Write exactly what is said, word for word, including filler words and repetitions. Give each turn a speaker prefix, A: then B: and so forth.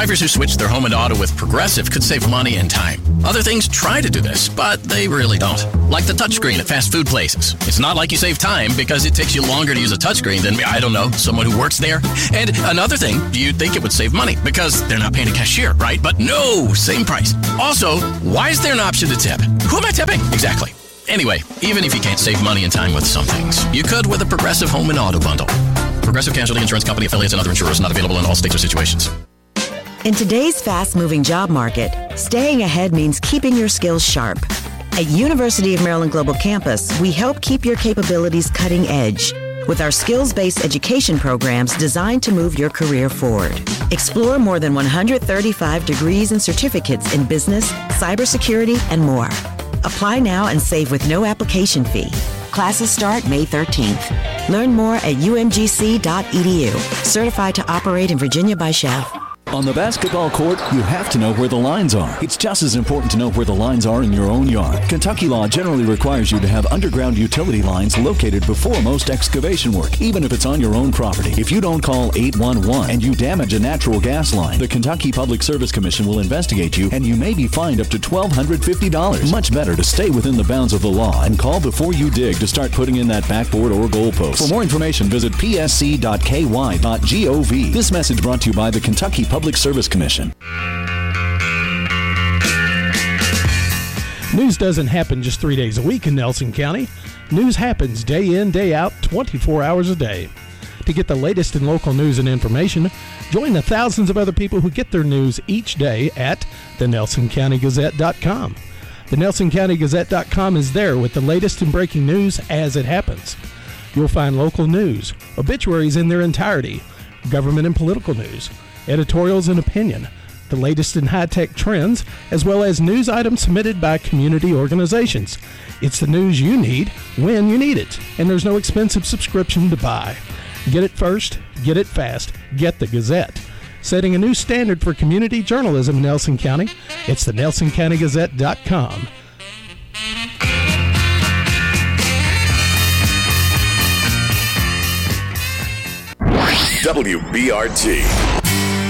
A: Drivers who switch their home and auto with Progressive could save money and time. Other things try to do this, but they really don't. Like the touchscreen at fast food places. It's not like you save time because it takes you longer to use a touchscreen than, I don't know, someone who works there. And another thing, you'd think it would save money because they're not paying a cashier, right? But no, same price. Also, why is there an option to tip? Who am I tipping? Exactly. Anyway, even if you can't save money and time with some things, you could with a Progressive home and auto bundle. Progressive Casualty Insurance Company affiliates and other insurers not available in all states or situations.
B: In today's fast-moving job market, staying ahead means keeping your skills sharp. At University of Maryland Global Campus, we help keep your capabilities cutting edge with our skills-based education programs designed to move your career forward. Explore more than one hundred thirty-five degrees and certificates in business, cybersecurity, and more. Apply now and save with no application fee. Classes start May thirteenth. Learn more at u m g c dot e d u. Certified to operate in Virginia by Chev.
C: On the basketball court, you have to know where the lines are. It's just as important to know where the lines are in your own yard. Kentucky law generally requires you to have underground utility lines located before most excavation work, even if it's on your own property. If you don't call eight one one and you damage a natural gas line, the Kentucky Public Service Commission will investigate you and you may be fined up to one thousand two hundred fifty dollars. Much better to stay within the bounds of the law and call before you dig to start putting in that backboard or goalpost. For more information, visit p s c dot k y dot gov. This message brought to you by the Kentucky Public Service Commission.
D: News doesn't happen just three days a week in Nelson County. News happens day in, day out, twenty-four hours a day. To get the latest in local news and information, join the thousands of other people who get their news each day at the nelson county gazette dot com. The nelson county gazette dot com is there with the latest in breaking news as it happens. You'll find local news, obituaries in their entirety, government and political news, editorials and opinion, the latest in high-tech trends, as well as news items submitted by community organizations. It's the news you need when you need it, and there's no expensive subscription to buy. Get it first, get it fast, get the Gazette. Setting a new standard for community journalism in Nelson County, it's the nelson county gazette dot com.
E: W B R T,